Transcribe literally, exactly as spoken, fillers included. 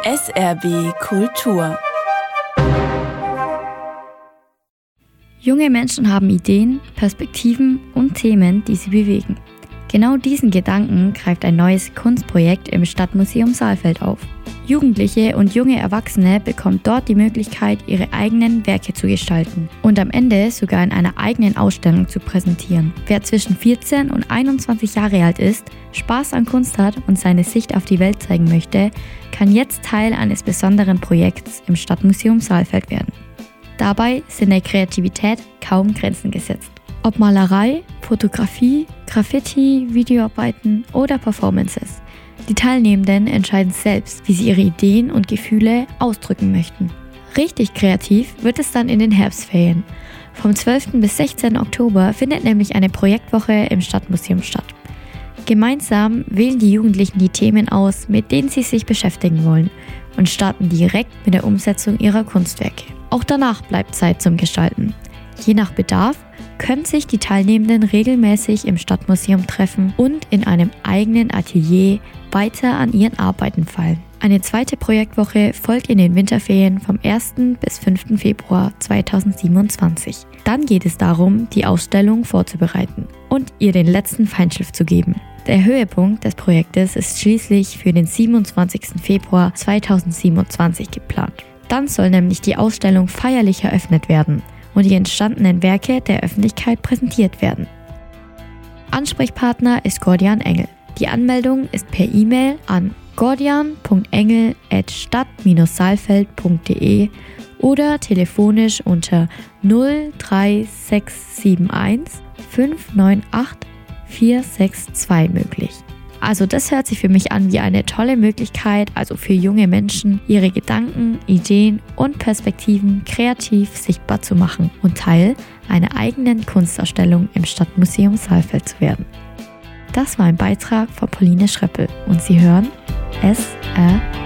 S R B Kultur. Junge Menschen haben Ideen, Perspektiven und Themen, die sie bewegen. Genau diesen Gedanken greift ein neues Kunstprojekt im Stadtmuseum Saalfeld auf. Jugendliche und junge Erwachsene bekommen dort die Möglichkeit, ihre eigenen Werke zu gestalten und am Ende sogar in einer eigenen Ausstellung zu präsentieren. Wer zwischen vierzehn und einundzwanzig Jahre alt ist, Spaß an Kunst hat und seine Sicht auf die Welt zeigen möchte, kann jetzt Teil eines besonderen Projekts im Stadtmuseum Saalfeld werden. Dabei sind der Kreativität kaum Grenzen gesetzt. Ob Malerei, Fotografie, Graffiti, Videoarbeiten oder Performances. Die Teilnehmenden entscheiden selbst, wie sie ihre Ideen und Gefühle ausdrücken möchten. Richtig kreativ wird es dann in den Herbstferien. Vom zwölften bis sechzehnten Oktober findet nämlich eine Projektwoche im Stadtmuseum statt. Gemeinsam wählen die Jugendlichen die Themen aus, mit denen sie sich beschäftigen wollen und starten direkt mit der Umsetzung ihrer Kunstwerke. Auch danach bleibt Zeit zum Gestalten. Je nach Bedarf können sich die Teilnehmenden regelmäßig im Stadtmuseum treffen und in einem eigenen Atelier weiter an ihren Arbeiten feilen. Eine zweite Projektwoche folgt in den Winterferien vom ersten bis fünften Februar zweitausendsiebenundzwanzig. Dann geht es darum, die Ausstellung vorzubereiten und ihr den letzten Feinschliff zu geben. Der Höhepunkt des Projektes ist schließlich für den siebenundzwanzigsten Februar zweitausendsiebenundzwanzig geplant. Dann soll nämlich die Ausstellung feierlich eröffnet werden und die entstandenen Werke der Öffentlichkeit präsentiert werden. Ansprechpartner ist Gordian Engel. Die Anmeldung ist per E-Mail an gordian punkt engel at stadt dash saalfeld punkt de oder telefonisch unter null drei sechs sieben eins fünf neun acht vier sechs zwei möglich. Also das hört sich für mich an wie eine tolle Möglichkeit, also für junge Menschen, ihre Gedanken, Ideen und Perspektiven kreativ sichtbar zu machen und Teil einer eigenen Kunstausstellung im Stadtmuseum Saalfeld zu werden. Das war ein Beitrag von Pauline Schreppel und Sie hören S R